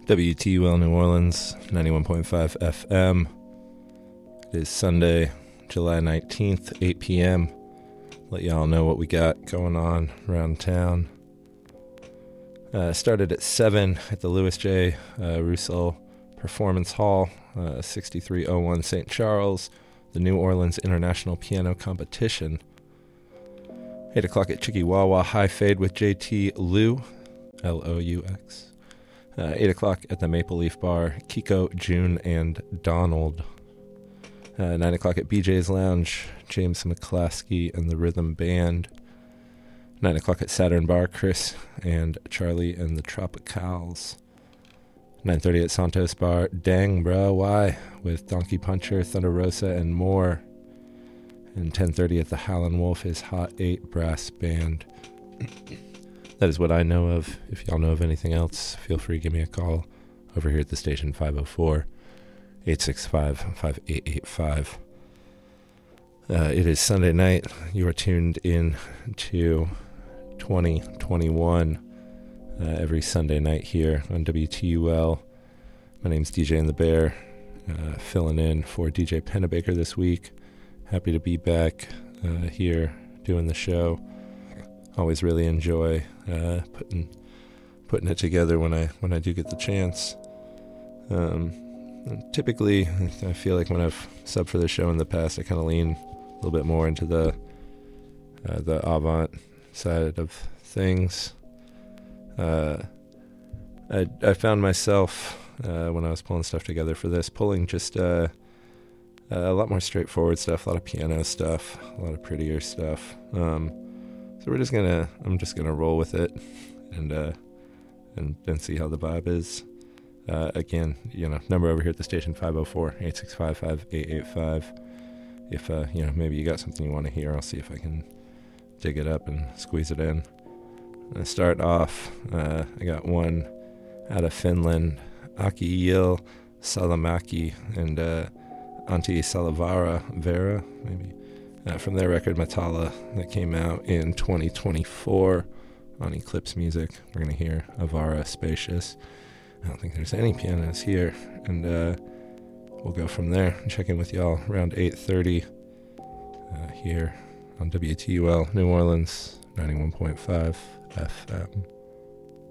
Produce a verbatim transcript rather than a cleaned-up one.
W T U L New Orleans, ninety-one point five F M. It is Sunday, July nineteenth, eight p.m. Let y'all know what we got going on around town. Uh, started at seven at the Louis J. Uh, Roussel Performance Hall, uh, sixty-three oh one Saint Charles, the New Orleans International Piano Competition. eight o'clock at Chikiwawa High Fade with J T Lou, L O U X. Uh, eight o'clock at the Maple Leaf Bar, Kiko, June, and Donald. Uh, nine o'clock at B J's Lounge, James McClaskey and the Rhythm Band. nine o'clock at Saturn Bar, Chris and Charlie and the Tropicals. nine thirty at Santos Bar, Dang Bro, Why? With Donkey Puncher, Thunder Rosa, and more. And ten thirty at the Howlin' Wolf is Hot eight Brass Band. That is what I know of. If y'all know of anything else, feel free to give me a call over here at the station, five oh four, eight six five, five eight eight five. Uh, it is Sunday night. You are tuned in to twenty twenty-one uh, every Sunday night here on W T U L. My name's D J and the Bear, uh, filling in for D J Pennebaker this week. Happy to be back uh, here doing the show. Always really enjoy uh, putting putting it together when I when I do get the chance. Um, typically, I feel like when I've subbed for the show in the past, I kind of lean a little bit more into the uh, the avant side of things. Uh, I I found myself uh, when I was pulling stuff together for this, pulling just uh, a lot more straightforward stuff, a lot of piano stuff, a lot of prettier stuff. Um, So we're just gonna, I'm just gonna roll with it, and uh, and and see how the vibe is. Uh, again, you know, number over here at the station, five oh four, eight six five, five eight eight five. If uh, you know, maybe you got something you want to hear, I'll see if I can dig it up and squeeze it in. I'm gonna start off. Uh, I got one out of Finland, Aki-Il Salamaki and uh, Antti Salavara Vera, maybe. Uh, from their record Matala that came out in twenty twenty-four on Eclipse Music. We're going to hear Avara Spacious. I don't think there's any pianos here. And uh, we'll go from there and check in with y'all around eight thirty uh, here on W T U L New Orleans, ninety-one point five F M.